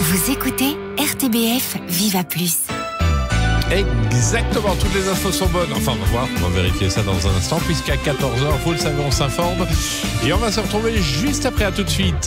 Vous écoutez RTBF Viva Plus. Exactement, toutes les infos sont bonnes. Enfin, on va voir, on va vérifier ça dans un instant, puisqu'à 14h, vous le savez, on s'informe. Et on va se retrouver juste après, à tout de suite.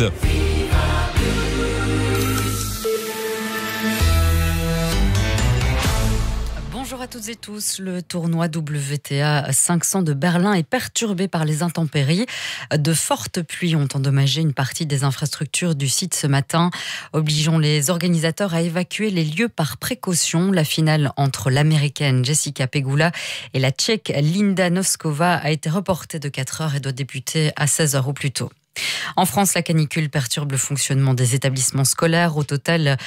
Bonjour à toutes et tous. Le tournoi WTA 500 de Berlin est perturbé par les intempéries. De fortes pluies ont endommagé une partie des infrastructures du site ce matin, obligeant les organisateurs à évacuer les lieux par précaution. La finale entre l'américaine Jessica Pegula et la tchèque Linda Noskova a été reportée de 4 heures et doit débuter à 16 heures au plus tôt. En France, la canicule perturbe le fonctionnement des établissements scolaires. Au total,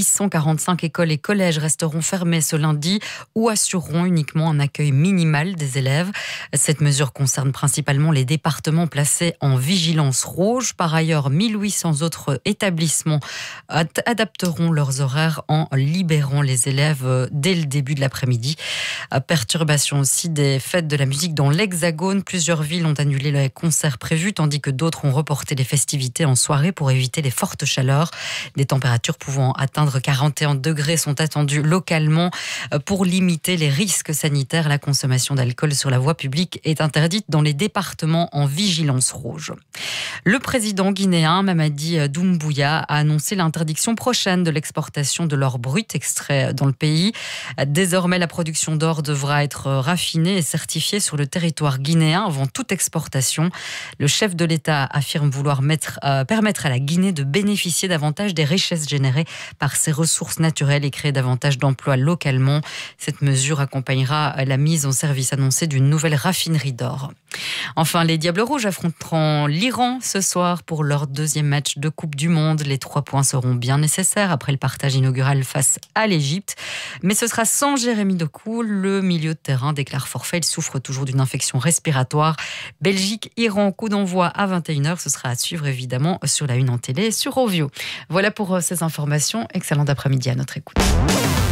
845 écoles et collèges resteront fermés ce lundi ou assureront uniquement un accueil minimal des élèves. Cette mesure concerne principalement les départements placés en vigilance rouge. Par ailleurs, 1800 autres établissements adapteront leurs horaires en libérant les élèves dès le début de l'après-midi. Perturbation aussi des fêtes de la musique dans l'Hexagone. Plusieurs villes ont annulé les concerts prévus, tandis que d'autres ont reporter les festivités en soirée pour éviter les fortes chaleurs. Des températures pouvant atteindre 41 degrés sont attendues localement. Pour limiter les risques sanitaires, la consommation d'alcool sur la voie publique est interdite dans les départements en vigilance rouge. Le président guinéen Mamadi Doumbouya a annoncé l'interdiction prochaine de l'exportation de l'or brut extrait dans le pays. Désormais, la production d'or devra être raffinée et certifiée sur le territoire guinéen avant toute exportation. Le chef de l'État affirme vouloir permettre à la Guinée de bénéficier davantage des richesses générées par ses ressources naturelles et créer davantage d'emplois localement. Cette mesure accompagnera la mise en service annoncée d'une nouvelle raffinerie d'or. Enfin, les Diables Rouges affronteront l'Iran ce soir pour leur deuxième match de Coupe du Monde. Les 3 points seront bien nécessaires après le partage inaugural face à l'Égypte. Mais ce sera sans Jérémy Doku. Le milieu de terrain déclare forfait. Il souffre toujours d'une infection respiratoire. Belgique-Iran, coup d'envoi à 21h. Ce sera à suivre évidemment sur la 1 en télé et sur Ovio. Voilà pour ces informations. Excellent après-midi à notre écoute.